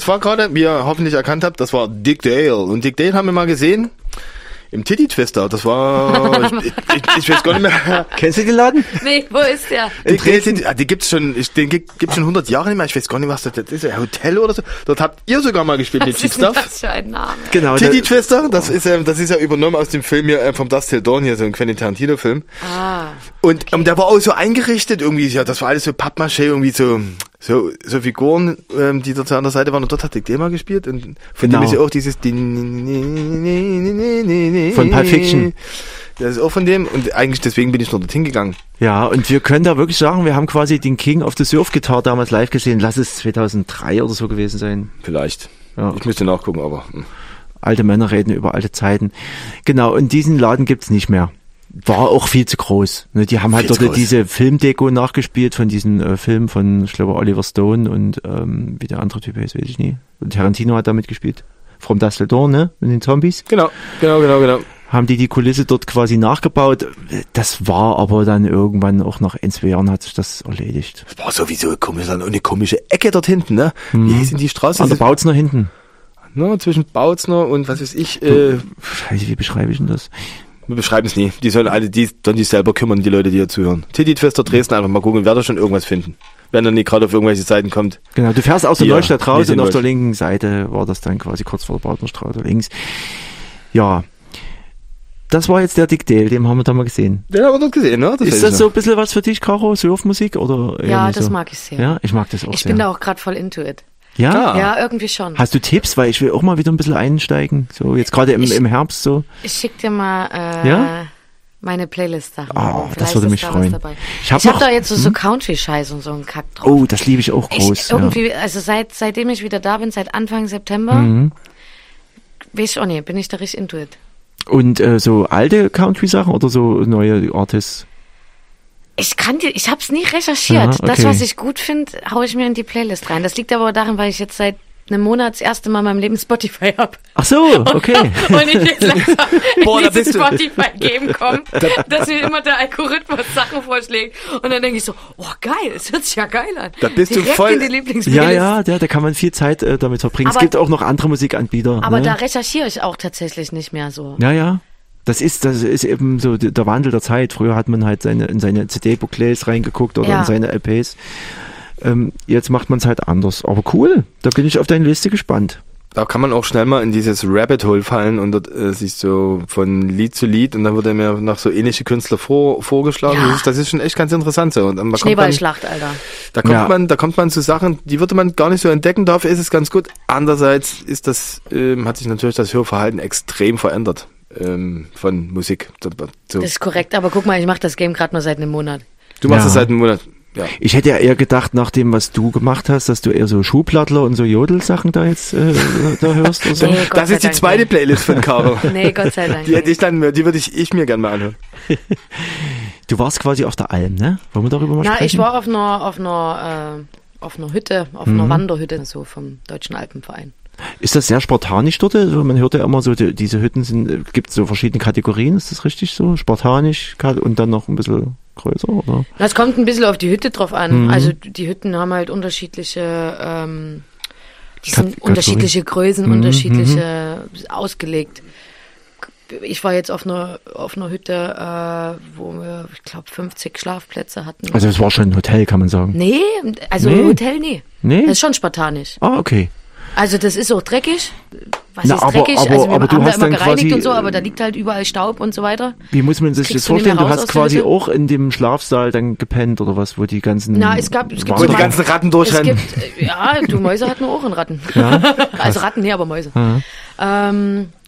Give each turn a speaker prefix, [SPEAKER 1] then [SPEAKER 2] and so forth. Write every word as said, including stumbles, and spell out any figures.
[SPEAKER 1] war gerade, wie ihr hoffentlich erkannt habt, das war Dick Dale. Und Dick Dale haben wir mal gesehen im Titty Twister. Das war, ich, ich, ich weiß gar nicht mehr.
[SPEAKER 2] Kennst du den Laden?
[SPEAKER 3] Nee, wo ist der?
[SPEAKER 1] In Dresden. Die gibt's schon, den gibt's schon hundert Jahre nicht mehr. Ich weiß gar nicht, was das ist. Ein Hotel oder so. Dort habt ihr sogar mal gespielt mit Cheap Stuff.
[SPEAKER 3] Was ist das für ein Name?
[SPEAKER 2] Genau.
[SPEAKER 1] Titty Twister, das ist, ähm, das ist ja übernommen aus dem Film hier, äh, vom Dusk Till Dawn hier, so ein Quentin Tarantino Film.
[SPEAKER 3] Ah.
[SPEAKER 1] Und okay. ähm, der war auch so eingerichtet irgendwie, ja, das war alles so Pappmaché, irgendwie so, so, so Figuren, ähm, die dort an der Seite waren. Und dort hat Dick Dale mal gespielt. Und von
[SPEAKER 2] genau.
[SPEAKER 1] dem ist ja auch dieses
[SPEAKER 2] von Pulp Fiction.
[SPEAKER 1] Das ist auch von dem. Und eigentlich deswegen bin ich noch dorthin gegangen.
[SPEAKER 2] Ja, und wir können da wirklich sagen, wir haben quasi den King of the Surf Guitar damals live gesehen. Lass es zweitausenddrei oder so gewesen sein.
[SPEAKER 1] Vielleicht.
[SPEAKER 2] Ja.
[SPEAKER 1] Ich müsste nachgucken, aber...
[SPEAKER 2] Alte Männer reden über alte Zeiten. Genau, und diesen Laden gibt's nicht mehr. War auch viel zu groß. Ne, die haben halt
[SPEAKER 1] viel
[SPEAKER 2] dort diese Filmdeko nachgespielt von diesen äh, Filmen von, ich glaube, Oliver Stone und ähm, wie der andere Typ heißt, weiß ich nie. Und Tarantino hat da mitgespielt. From Dusk Till Dawn, ne? Mit den Zombies.
[SPEAKER 1] Genau, genau, genau, genau.
[SPEAKER 2] Haben die die Kulisse dort quasi nachgebaut. Das war aber dann irgendwann auch nach ein, zwei Jahren hat sich das erledigt.
[SPEAKER 1] Das war sowieso komisch, eine komische Ecke dort hinten, ne?
[SPEAKER 2] Hm.
[SPEAKER 1] Wie hieß denn die Straße?
[SPEAKER 2] An der Bautzner hinten.
[SPEAKER 1] Ne, zwischen Bautzner und was weiß ich. Äh,
[SPEAKER 2] Scheiße, wie beschreibe ich denn das?
[SPEAKER 1] Wir beschreiben es nie. Die sollen alle die, dann die selber kümmern, die Leute, die hier zuhören. Titty Twister Dresden, einfach mal gucken, wer da schon irgendwas finden. Wenn er nie gerade auf irgendwelche Seiten kommt.
[SPEAKER 2] Genau, du fährst aus der
[SPEAKER 1] ja,
[SPEAKER 2] Neustadt raus und auf der linken Seite war das dann quasi kurz vor der Bautnerstraße links. Ja. Das war jetzt der Dick Dale, den haben wir da mal gesehen.
[SPEAKER 1] Den haben wir dort gesehen, ne? Das
[SPEAKER 2] ist das so ein bisschen was für dich, Caro? Surfmusik oder?
[SPEAKER 3] Ja, das
[SPEAKER 2] so?
[SPEAKER 3] mag ich sehr.
[SPEAKER 2] Ja, ich mag das auch
[SPEAKER 3] ich
[SPEAKER 2] sehr.
[SPEAKER 3] Ich bin da auch gerade voll into it.
[SPEAKER 2] Ja?
[SPEAKER 3] Ja, irgendwie schon.
[SPEAKER 2] Hast du Tipps? Weil ich will auch mal wieder ein bisschen einsteigen. So, jetzt gerade im, im Herbst so.
[SPEAKER 3] Ich schick dir mal, äh,
[SPEAKER 2] ja?
[SPEAKER 3] meine Playlist-Sachen.
[SPEAKER 2] Oh, das würde mich freuen.
[SPEAKER 3] Dabei.
[SPEAKER 2] Ich habe
[SPEAKER 3] hab da jetzt so, so Country-Scheiß und so einen Kack drauf.
[SPEAKER 2] Oh, das liebe ich auch groß.
[SPEAKER 3] Ich, irgendwie, ja. Also seit, seitdem ich wieder da bin, seit Anfang September, mhm. weiß ich auch nicht, bin ich da richtig into it.
[SPEAKER 2] Und äh, so alte Country-Sachen oder so neue Artists?
[SPEAKER 3] Ich kann dir, ich hab's nie recherchiert. Ja, okay. Das, was ich gut finde, hau ich mir in die Playlist rein. Das liegt aber daran, weil ich jetzt seit einem Monat das erste Mal in meinem Leben Spotify hab.
[SPEAKER 2] Ach so, okay.
[SPEAKER 3] Und ich jetzt langsam
[SPEAKER 1] Boah,
[SPEAKER 3] in dieses Spotify-Game komme, dass mir immer der Algorithmus Sachen vorschlägt. Und dann denke ich so, oh geil, das hört sich ja geil an.
[SPEAKER 1] Da bist
[SPEAKER 3] Direkt
[SPEAKER 1] du voll.
[SPEAKER 3] in die Lieblingsplaylist.
[SPEAKER 2] Ja, ja, da, da kann man viel Zeit äh, damit verbringen. Aber es gibt auch noch andere Musikanbieter.
[SPEAKER 3] Aber
[SPEAKER 2] ne?
[SPEAKER 3] da recherchiere ich auch tatsächlich nicht mehr so.
[SPEAKER 2] Ja, ja. Das ist, das ist eben so der Wandel der Zeit. Früher hat man halt seine, in seine C D-Booklets reingeguckt oder
[SPEAKER 3] ja.
[SPEAKER 2] in seine L Ps. Ähm, jetzt macht man es halt anders. Aber cool, da bin ich auf deine Liste gespannt.
[SPEAKER 1] Da kann man auch schnell mal in dieses Rabbit Hole fallen und dort äh, sich so von Lied zu Lied und dann wird er mir nach so ähnliche Künstler vor, vorgeschlagen.
[SPEAKER 3] Ja.
[SPEAKER 1] Das, ist, das ist schon echt ganz interessant so. Und dann
[SPEAKER 3] Schneeballschlacht, man, Alter.
[SPEAKER 1] Da kommt
[SPEAKER 2] ja.
[SPEAKER 1] man, da kommt man zu Sachen, die würde man gar nicht so entdecken. Dafür ist es ganz gut. Andererseits ist das, ähm, hat sich natürlich das Hörverhalten extrem verändert. Ähm, von Musik. So.
[SPEAKER 3] Das ist korrekt, aber guck mal, ich mache das Game gerade nur seit einem Monat.
[SPEAKER 1] Du machst
[SPEAKER 2] ja.
[SPEAKER 1] das seit einem Monat. Ja.
[SPEAKER 2] Ich hätte ja eher gedacht, nach dem, was du gemacht hast, dass du eher so Schuhplattler und so Jodelsachen da jetzt äh, da hörst. Oder so.
[SPEAKER 3] Nee,
[SPEAKER 1] das ist die
[SPEAKER 3] Dank,
[SPEAKER 1] zweite
[SPEAKER 3] nee.
[SPEAKER 1] Playlist von Caro.
[SPEAKER 3] Nee, Gott sei Dank.
[SPEAKER 1] Die hätte ich dann, die würde ich, ich mir gerne mal anhören.
[SPEAKER 2] Du warst quasi auf der Alm, ne? Wollen wir darüber mal
[SPEAKER 3] Na,
[SPEAKER 2] sprechen?
[SPEAKER 3] ich war auf einer, auf einer, äh, auf einer Hütte, auf
[SPEAKER 2] mhm.
[SPEAKER 3] einer Wanderhütte, so vom Deutschen Alpenverein.
[SPEAKER 2] Ist das sehr spartanisch dort? Also man hört ja immer so, die, diese Hütten sind, gibt es so verschiedene Kategorien, ist das richtig so? Spartanisch und dann noch ein bisschen größer, oder?
[SPEAKER 3] Das kommt ein bisschen auf die Hütte drauf an.
[SPEAKER 2] Mhm.
[SPEAKER 3] Also die Hütten haben halt unterschiedliche, ähm, die sind
[SPEAKER 2] Kat-
[SPEAKER 3] unterschiedliche Größen,
[SPEAKER 2] mhm.
[SPEAKER 3] unterschiedliche mhm. ausgelegt. Ich war jetzt auf einer, auf einer Hütte, äh, wo wir, ich glaube, fünfzig Schlafplätze hatten.
[SPEAKER 2] Also es war schon ein Hotel, kann man sagen.
[SPEAKER 3] Nee, also
[SPEAKER 2] nee.
[SPEAKER 3] ein Hotel, nee.
[SPEAKER 2] Nee?
[SPEAKER 3] Das ist schon spartanisch.
[SPEAKER 2] Ah, okay.
[SPEAKER 3] Also das ist auch dreckig. Was
[SPEAKER 2] Na,
[SPEAKER 3] ist
[SPEAKER 2] aber,
[SPEAKER 3] dreckig?
[SPEAKER 2] aber,
[SPEAKER 3] also wir
[SPEAKER 2] aber du
[SPEAKER 3] haben da
[SPEAKER 2] hast
[SPEAKER 3] immer
[SPEAKER 2] dann
[SPEAKER 3] gereinigt
[SPEAKER 2] quasi,
[SPEAKER 3] und so, aber da liegt halt überall Staub und so weiter.
[SPEAKER 2] Wie muss man sich
[SPEAKER 3] Kriegst
[SPEAKER 2] das
[SPEAKER 3] du nicht
[SPEAKER 2] vorstellen?
[SPEAKER 3] mehr
[SPEAKER 2] Du
[SPEAKER 3] raus
[SPEAKER 2] hast
[SPEAKER 3] aus der
[SPEAKER 2] quasi
[SPEAKER 3] Hütte?
[SPEAKER 2] auch in dem Schlafsaal dann gepennt oder was, wo die ganzen...
[SPEAKER 3] Na, es gab, es gibt
[SPEAKER 1] Wo
[SPEAKER 3] so
[SPEAKER 1] die
[SPEAKER 3] mal-
[SPEAKER 1] ganzen Ratten
[SPEAKER 3] Es
[SPEAKER 1] durchrennen.
[SPEAKER 3] gibt, äh, ja, du, Mäuse hatten auch einen Ratten.
[SPEAKER 2] Ja?
[SPEAKER 3] Also Ratten, nee, aber Mäuse.
[SPEAKER 2] Ja.
[SPEAKER 3] Ähm,